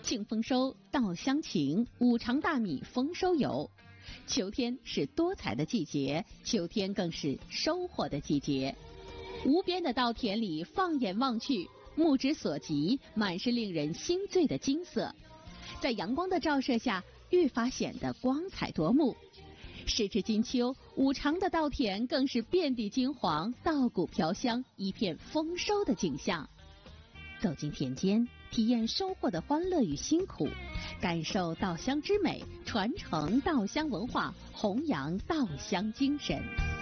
庆丰收，稻香情，五常大米丰收有。秋天是多彩的季节，秋天更是收获的季节。无边的稻田里，放眼望去，目之所及，满是令人心醉的金色，在阳光的照射下，愈发显得光彩夺目。时至金秋，五常的稻田更是遍地金黄，稻谷飘香，一片丰收的景象。走进田间，体验收获的欢乐与辛苦，感受稻香之美，传承稻香文化，弘扬稻香精神。